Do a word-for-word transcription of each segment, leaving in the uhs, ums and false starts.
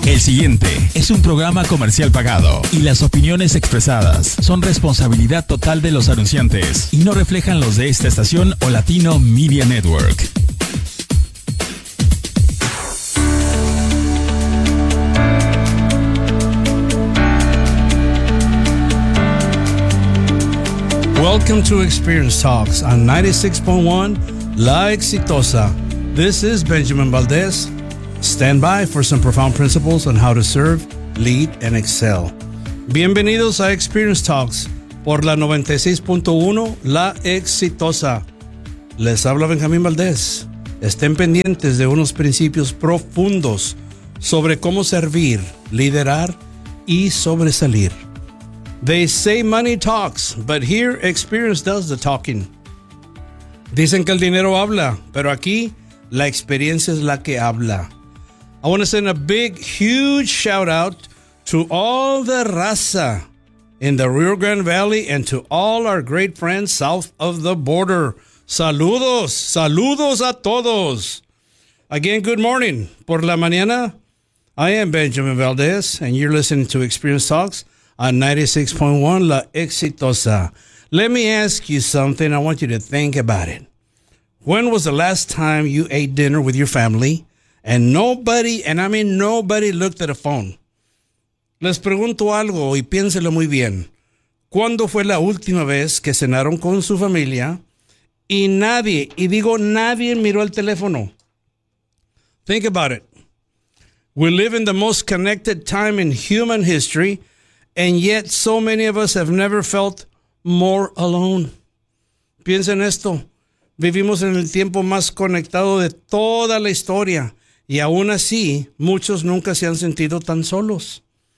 El siguiente es un programa comercial pagado y las opiniones expresadas son responsabilidad total de los anunciantes y no reflejan los de esta estación o Latino Media Network. Welcome to Experience Talks on ninety-six point one La Exitosa. This is Benjamin Valdez. Stand by for some profound principles on how to serve, lead, and excel. Bienvenidos a Experience Talks por la noventa y seis punto uno La Exitosa. Les habla Benjamín Valdez. Estén pendientes de unos principios profundos sobre cómo servir, liderar y sobresalir. They say money talks, but here experience does the talking. Dicen que el dinero habla, pero aquí la experiencia es la que habla. I want to send a big, huge shout out to all the raza in the Rio Grande Valley and to all our great friends south of the border. Saludos, saludos a todos. Again, good morning. Por la mañana, I am Benjamin Valdez, and you're listening to Experience Talks on ninety-six point one La Exitosa. Let me ask you something. I want you to think about it. When was the last time you ate dinner with your family and nobody, and I mean nobody, looked at a phone? Les pregunto algo y piénselo muy bien. ¿Cuándo fue la última vez que cenaron con su familia y nadie, y digo nadie, miró el teléfono? Think about it. We live in the most connected time in human history, and yet so many of us have never felt more alone. Piensen esto. Vivimos en el tiempo más conectado de toda la historia y aún así muchos nunca se han sentido tan solos.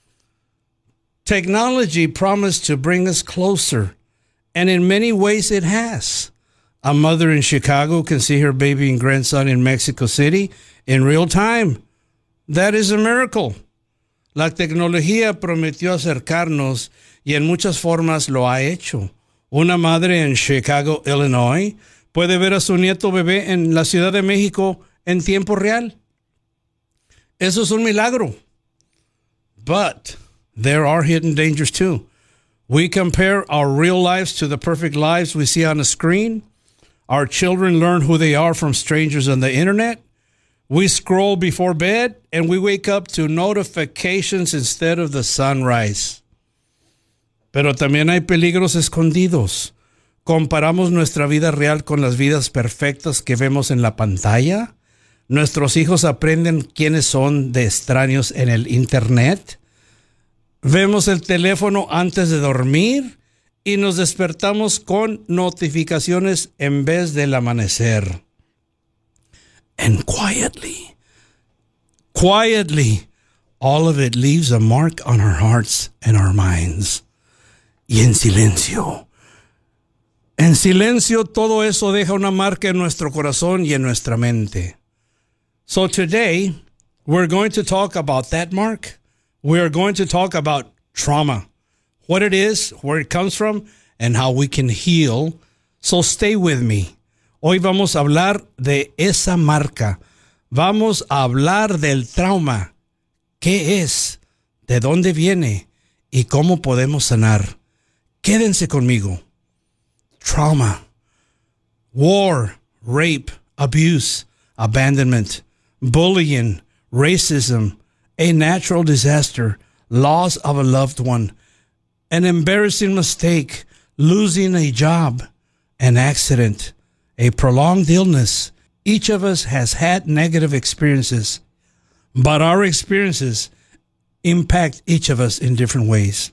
Technology promised to bring us closer, and in many ways it has. A mother in Chicago can see her baby and grandson in Mexico City in real time. That is a miracle. La tecnología prometió acercarnos y en muchas formas lo ha hecho. Una madre en Chicago, Illinois, puede ver a su nieto bebé en la Ciudad de México en tiempo real. Eso es un milagro. But there are hidden dangers too. We compare our real lives to the perfect lives we see on a screen. Our children learn who they are from strangers on the internet. We scroll before bed and we wake up to notifications instead of the sunrise. Pero también hay peligros escondidos. ¿Comparamos nuestra vida real con las vidas perfectas que vemos en la pantalla? ¿Nuestros hijos aprenden quiénes son de extraños en el internet? ¿Vemos el teléfono antes de dormir y nos despertamos con notificaciones en vez del amanecer? And quietly, quietly, all of it leaves a mark on our hearts and our minds. Y en silencio, en silencio todo eso deja una marca en nuestro corazón y en nuestra mente. So today, we're going to talk about that mark. We are going to talk about trauma, what it is, where it comes from, and how we can heal. So stay with me. Hoy vamos a hablar de esa marca. Vamos a hablar del trauma. ¿Qué es? ¿De dónde viene? ¿Y cómo podemos sanar? Quédense conmigo. Trauma. War, rape, abuse, abandonment, bullying, racism, a natural disaster, loss of a loved one, an embarrassing mistake, losing a job, an accident, a prolonged illness. Each of us has had negative experiences, but our experiences impact each of us in different ways.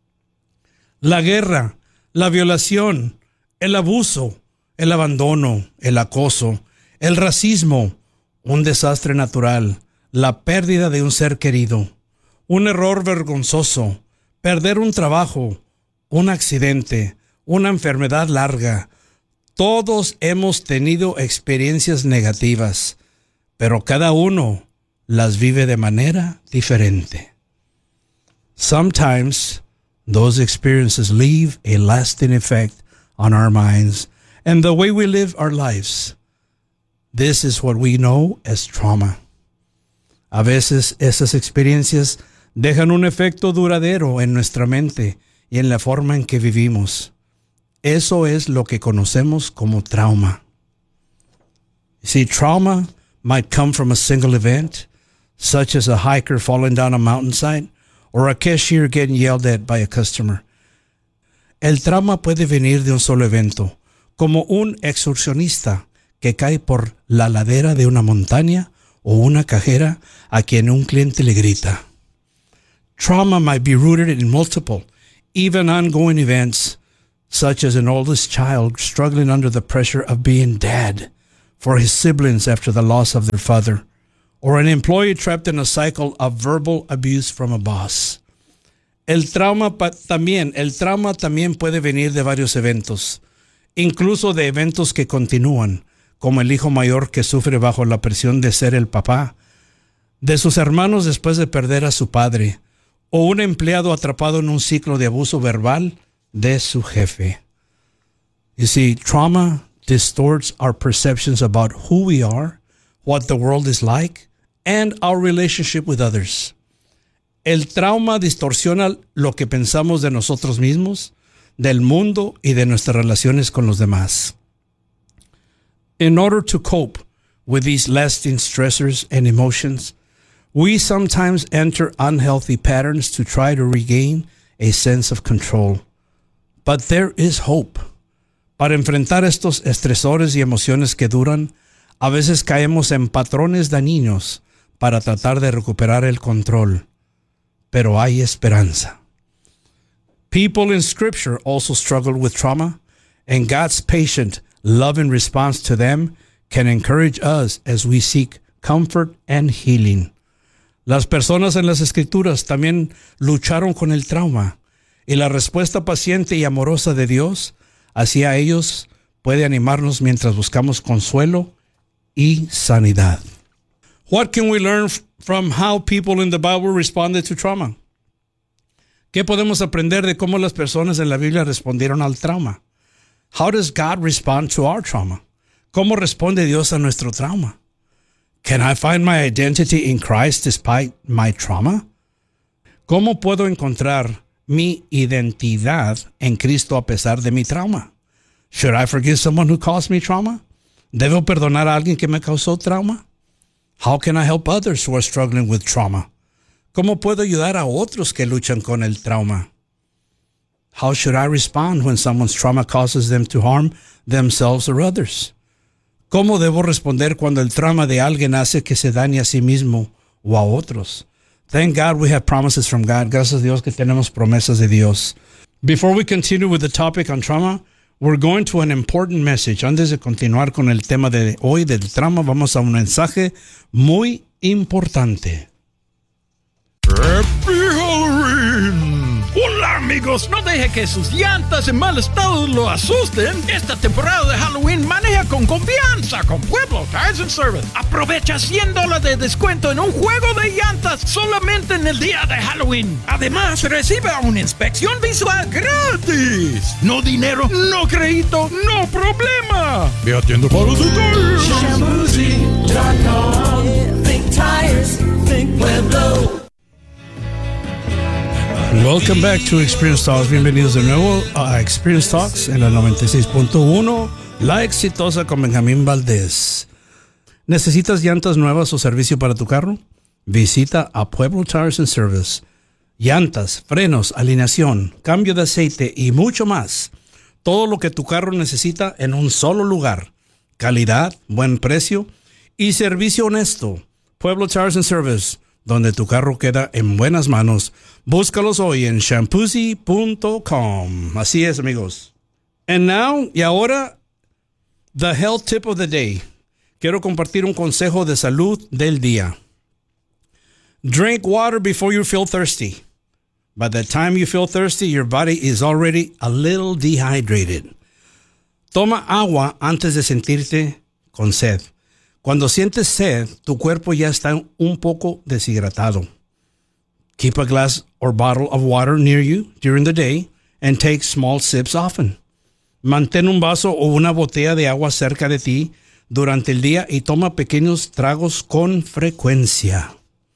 La guerra, la violación, el abuso, el abandono, el acoso, el racismo, un desastre natural, la pérdida de un ser querido, un error vergonzoso, perder un trabajo, un accidente, una enfermedad larga. Todos hemos tenido experiencias negativas, pero cada uno las vive de manera diferente. Sometimes those experiences leave a lasting effect on our minds and the way we live our lives. This is what we know as trauma. A veces esas experiencias dejan un efecto duradero en nuestra mente y en la forma en que vivimos. Eso es lo que conocemos como trauma. You see, trauma might come from a single event, such as a hiker falling down a mountainside or a cashier getting yelled at by a customer. El trauma puede venir de un solo evento, como un excursionista que cae por la ladera de una montaña o una cajera a quien un cliente le grita. Trauma might be rooted in multiple, even ongoing events, such as an oldest child struggling under the pressure of being dad for his siblings after the loss of their father, or an employee trapped in a cycle of verbal abuse from a boss. El trauma pa- también, el trauma también puede venir de varios eventos, incluso de eventos que continúan, como el hijo mayor que sufre bajo la presión de ser el papá, de sus hermanos después de perder a su padre, o un empleado atrapado en un ciclo de abuso verbal de su jefe. You see, trauma distorts our perceptions about who we are, what the world is like, and our relationship with others. El trauma distorsiona lo que pensamos de nosotros mismos, del mundo y de nuestras relaciones con los demás. In order to cope with these lasting stressors and emotions, we sometimes enter unhealthy patterns to try to regain a sense of control. But there is hope. Para enfrentar estos estresores y emociones que duran, a veces caemos en patrones dañinos para tratar de recuperar el control. Pero hay esperanza. People in Scripture also struggle with trauma, and God's patient, loving response to them can encourage us as we seek comfort and healing. Las personas en las Escrituras también lucharon con el trauma, y la respuesta paciente y amorosa de Dios hacia ellos puede animarnos mientras buscamos consuelo y sanidad. What can we learn from how people in the Bible responded to trauma? ¿Qué podemos aprender de cómo las personas en la Biblia respondieron al trauma? How does God respond to our trauma? ¿Cómo responde Dios a nuestro trauma? Can I find my identity in Christ despite my trauma? ¿Cómo puedo encontrar mi identidad en Cristo a pesar de mi trauma? Should I forgive someone who caused me trauma? ¿Debo perdonar a alguien que me causó trauma? How can I help others who are struggling with trauma? ¿Cómo puedo ayudar a otros que luchan con el trauma? How should I respond when someone's trauma causes them to harm themselves or others? ¿Cómo debo responder cuando el trauma de alguien hace que se dañe a sí mismo o a otros? Thank God we have promises from God. Gracias a Dios que tenemos promesas de Dios. Before we continue with the topic on trauma, we're going to an important message. Antes de continuar con el tema de hoy del trauma, vamos a un mensaje muy importante. ¡Happy Halloween! Hola amigos, no deje que sus llantas en mal estado lo asusten. Esta temporada de Halloween maneja con confianza con Pueblo Tires and Service. Aprovecha cien dólares de descuento en un juego de llantas solamente en el día de Halloween. Además, recibe una inspección visual gratis. No dinero, no crédito, no problema. Ve a tienda para detalles. Shampoozy dot com. Think tires, think Pueblo. Welcome back to Experience Talks. Bienvenidos de nuevo a Experience Talks en la noventa y seis punto uno, La Exitosa con Benjamín Valdés. ¿Necesitas llantas nuevas o servicio para tu carro? Visita a Pueblo Tires and Service. Llantas, frenos, alineación, cambio de aceite y mucho más. Todo lo que tu carro necesita en un solo lugar. Calidad, buen precio y servicio honesto. Pueblo Tires and Service, donde tu carro queda en buenas manos. Búscalos hoy en shampoozy punto com. Así es, amigos. And now, y ahora, the health tip of the day. Quiero compartir un consejo de salud del día. Drink water before you feel thirsty. By the time you feel thirsty, your body is already a little dehydrated. Toma agua antes de sentirte con sed. Cuando sientes sed, tu cuerpo ya está un poco deshidratado. Keep a glass or bottle of water near you during the day and take small sips often. Mantén un vaso o una botella de agua cerca de ti durante el día y toma pequeños tragos con frecuencia.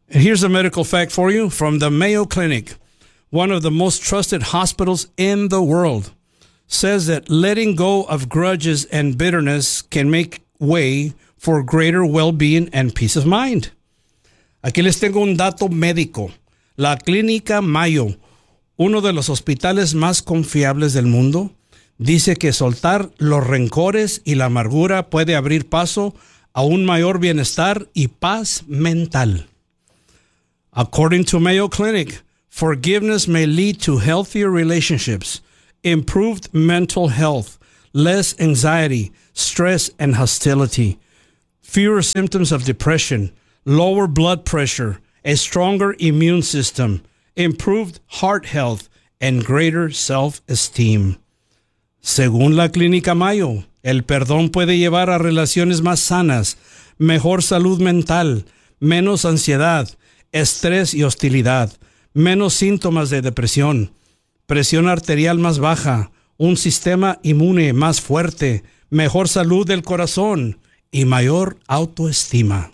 And here's a medical fact for you from the Mayo Clinic, one of the most trusted hospitals in the world, says that letting go of grudges and bitterness can make way for greater well-being and peace of mind. Aquí les tengo un dato médico. La Clínica Mayo, uno de los hospitales más confiables del mundo, dice que soltar los rencores y la amargura puede abrir paso a un mayor bienestar y paz mental. According to Mayo Clinic, forgiveness may lead to healthier relationships, improved mental health, less anxiety, stress and hostility, fewer symptoms of depression, lower blood pressure, a stronger immune system, improved heart health, and greater self-esteem. Según la Clínica Mayo, el perdón puede llevar a relaciones más sanas, mejor salud mental, menos ansiedad, estrés y hostilidad, menos síntomas de depresión, presión arterial más baja, un sistema inmune más fuerte, mejor salud del corazón y mayor autoestima.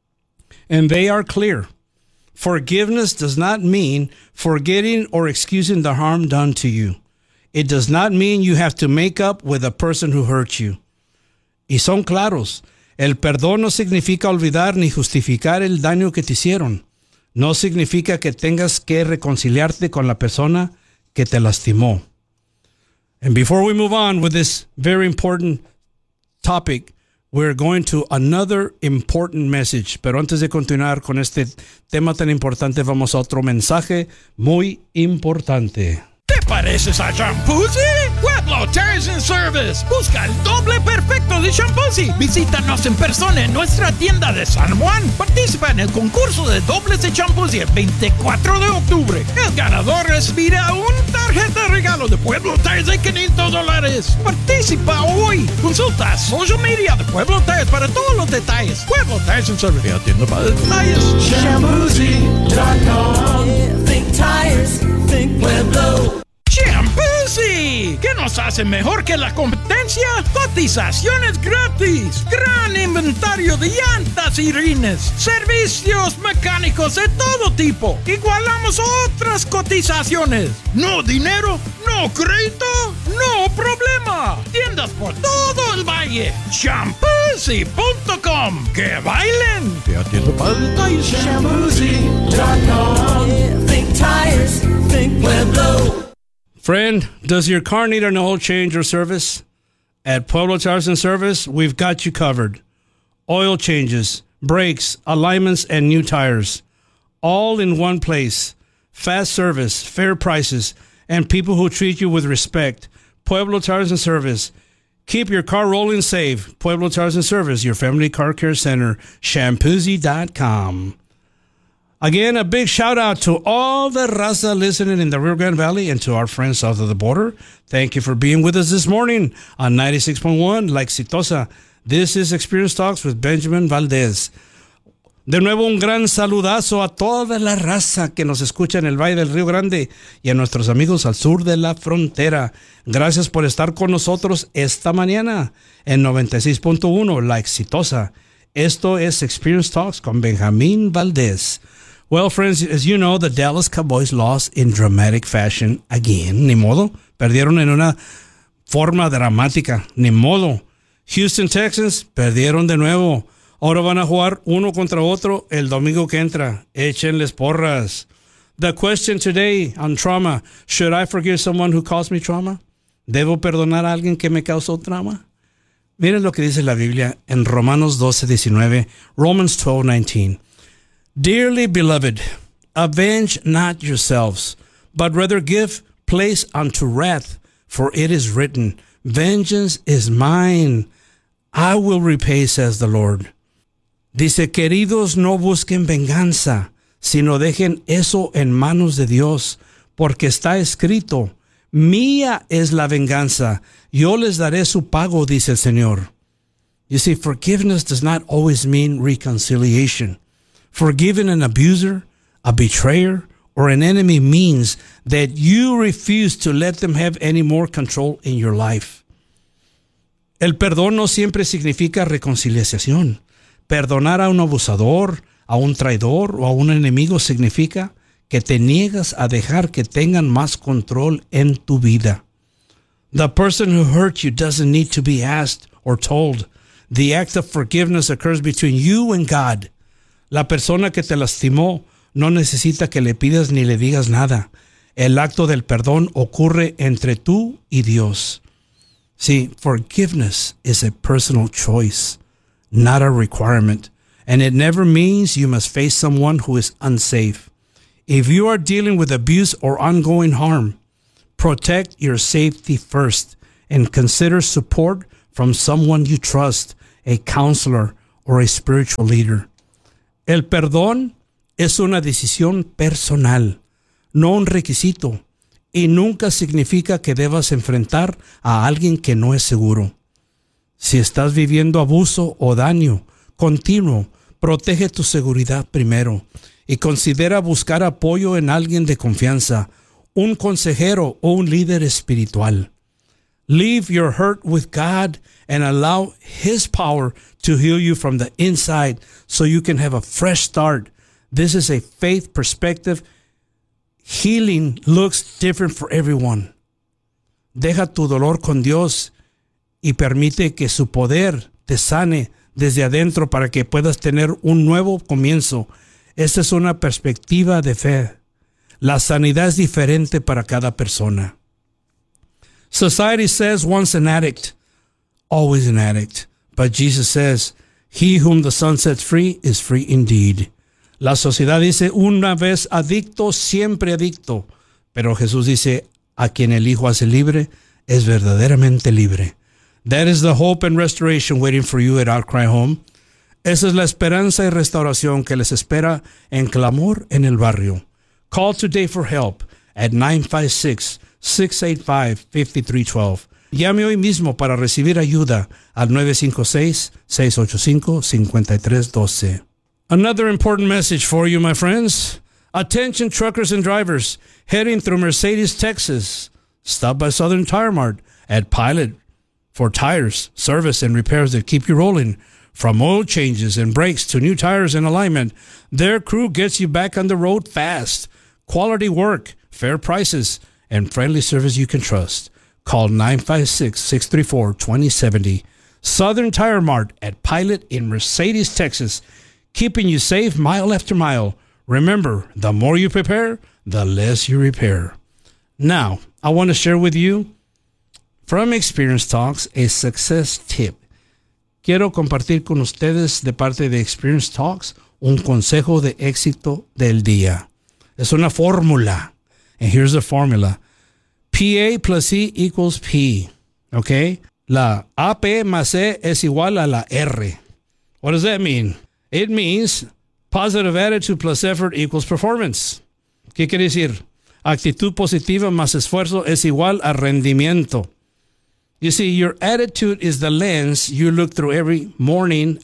And they are clear. Forgiveness does not mean forgetting or excusing the harm done to you. It does not mean you have to make up with the person who hurt you. Y son claros. El perdón no significa olvidar ni justificar el daño que te hicieron. No significa que tengas que reconciliarte con la persona que te lastimó. And before we move on with this very important topic, we're going to another important message. Pero antes de continuar con este tema tan importante, vamos a otro mensaje muy importante. ¿Te pareces a Shampoozy? Pueblo Tires and Service. Busca el doble perfecto de Shampoozy. Visítanos en persona en nuestra tienda de San Juan. Participa en el concurso de dobles de Shampoozy el veinticuatro de octubre. El ganador recibirá una tarjeta de regalo de Pueblo Tires de quinientos dólares. Participa hoy. Consulta social media de Pueblo Tires para todos los detalles. Pueblo Tires and Service. Ya atiendo para detalles. Shampoozy dot com. Think tires, think Pueblo. Shampoozy, ¿qué nos hace mejor que la competencia? Cotizaciones gratis, gran inventario de llantas y rines, servicios mecánicos de todo tipo. Igualamos otras cotizaciones. No dinero, no crédito, no problema. Tiendas por todo el valle. Shampoozy punto com. ¡Que bailen! Te atiendo para detalles. Shampoozy dot com. Think tires, think Pueblo. Friend, does your car need an oil change or service? At Pueblo Tires and Service, we've got you covered. Oil changes, brakes, alignments, and new tires. All in one place. Fast service, fair prices, and people who treat you with respect. Pueblo Tires and Service. Keep your car rolling safe. Pueblo Tires and Service, your family car care center. Shampoozy dot com. Again, a big shout out to all the raza listening in the Rio Grande Valley and to our friends south of the border. Thank you for being with us this morning on ninety-six point one La Exitosa. This is Experience Talks with Benjamin Valdez. De nuevo, un gran saludazo a toda la raza que nos escucha en el Valle del Río Grande y a nuestros amigos al sur de la frontera. Gracias por estar con nosotros esta mañana en noventa y seis punto uno La Exitosa. Esto es Experience Talks con Benjamín Valdez. Well, friends, as you know, the Dallas Cowboys lost in dramatic fashion again. Ni modo. Perdieron en una forma dramática. Ni modo. Houston Texans perdieron de nuevo. Ahora van a jugar uno contra otro el domingo que entra. Échenles porras. The question today on trauma. Should I forgive someone who caused me trauma? ¿Debo perdonar a alguien que me causó trauma? Miren lo que dice la Biblia en Romanos doce diecinueve. Romans twelve nineteen. Dearly beloved, avenge not yourselves, but rather give place unto wrath, for it is written, vengeance is mine, I will repay, says the Lord. Dice, queridos, no busquen venganza, sino dejen eso en manos de Dios, porque está escrito, mía es la venganza, yo les daré su pago, dice el Señor. You see, forgiveness does not always mean reconciliation. Forgiving an abuser, a betrayer, or an enemy means that you refuse to let them have any more control in your life. El perdón no siempre significa reconciliación. Perdonar a un abusador, a un traidor o a un enemigo significa que te niegas a dejar que tengan más control en tu vida. The person who hurt you doesn't need to be asked or told. The act of forgiveness occurs between you and God. La persona que te lastimó no necesita que le pidas ni le digas nada. El acto del perdón ocurre entre tú y Dios. See, forgiveness is a personal choice, not a requirement. And it never means you must face someone who is unsafe. If you are dealing with abuse or ongoing harm, protect your safety first and consider support from someone you trust, a counselor or a spiritual leader. El perdón es una decisión personal, no un requisito, y nunca significa que debas enfrentar a alguien que no es seguro. Si estás viviendo abuso o daño continuo, protege tu seguridad primero y considera buscar apoyo en alguien de confianza, un consejero o un líder espiritual. Leave your hurt with God and allow His power to heal you from the inside so you can have a fresh start. This is a faith perspective. Healing looks different for everyone. Deja tu dolor con Dios y permite que su poder te sane desde adentro para que puedas tener un nuevo comienzo. Esta es una perspectiva de fe. La sanidad es diferente para cada persona. Society says once an addict, always an addict. But Jesus says, he whom the Son sets free is free indeed. La sociedad dice, una vez adicto, siempre adicto. Pero Jesús dice, a quien el Hijo hace libre, es verdaderamente libre. That is the hope and restoration waiting for you at Outcry Home. Esa es la esperanza y restauración que les espera en clamor en el barrio. Call today for help at nine five six, six eight five, five three one two. Llame hoy mismo para recibir ayuda al nueve cinco seis, seis ocho cinco, cinco tres uno dos. Another important message for you, my friends. Attention truckers and drivers heading through Mercedes, Texas. Stop by Southern Tire Mart at Pilot for tires, service, and repairs that keep you rolling. From oil changes and brakes to new tires and alignment, their crew gets you back on the road fast. Quality work, fair prices, and friendly service you can trust. Call nine five six, six three four, two zero seven zero. Southern Tire Mart at Pilot in Mercedes, Texas. Keeping you safe mile after mile. Remember, the more you prepare, the less you repair. Now, I want to share with you, from Experience Talks, a success tip. Quiero compartir con ustedes de parte de Experience Talks un consejo de éxito del día. Es una fórmula. And here's the formula. P A plus E equals P. Okay? La A P más E es igual a la R. What does that mean? It means positive attitude plus effort equals performance. ¿Qué quiere decir? Actitud positiva más esfuerzo es igual a rendimiento. You see, your attitude is the lens you look through every morning.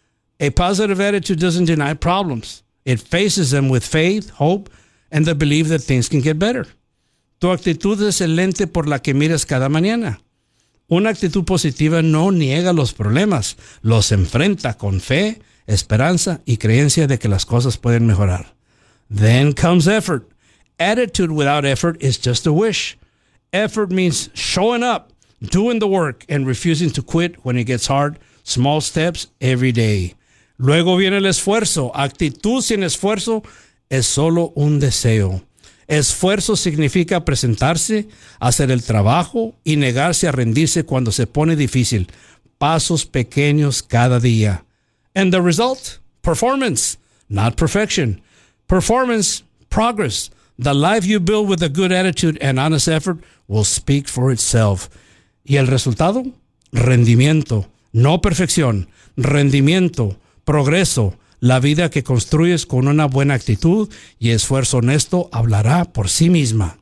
A positive attitude doesn't deny problems. It faces them with faith, hope, and the belief that things can get better. Tu actitud es el lente por la que miras cada mañana. Una actitud positiva no niega los problemas, los enfrenta con fe, esperanza y creencia de que las cosas pueden mejorar. Then comes effort. Attitude without effort is just a wish. Effort means showing up, doing the work, and refusing to quit when it gets hard. Small steps every day. Luego viene el esfuerzo. Actitud sin esfuerzo es solo un deseo. Esfuerzo significa presentarse, hacer el trabajo y negarse a rendirse cuando se pone difícil. Pasos pequeños cada día. And the result? Performance, not perfection. Performance, progress. The life you build with a good attitude and honest effort will speak for itself. ¿Y el resultado? Rendimiento, no perfección. Rendimiento, progreso. La vida que construyes con una buena actitud y esfuerzo honesto hablará por sí misma.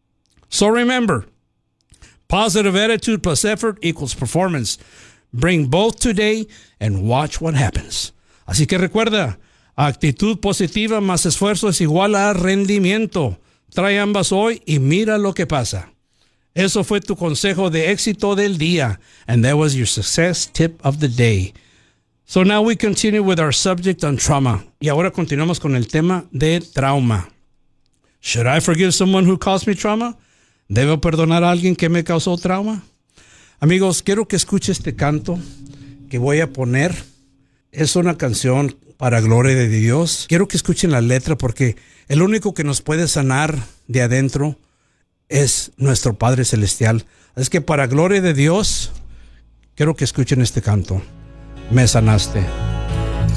So remember, positive attitude plus effort equals performance. Bring both today and watch what happens. Así que recuerda, actitud positiva más esfuerzo es igual a rendimiento. Trae ambas hoy y mira lo que pasa. Eso fue tu consejo de éxito del día. And that was your success tip of the day. So now we continue with our subject on trauma. Y ahora continuamos con el tema de trauma. Should I forgive someone who caused me trauma? ¿Debo perdonar a alguien que me causó trauma? Amigos, quiero que escuche este canto que voy a poner. Es una canción para gloria de Dios. Quiero que escuchen la letra porque el único que nos puede sanar de adentro es nuestro Padre Celestial. Es que para gloria de Dios, quiero que escuchen este canto. Me sanaste.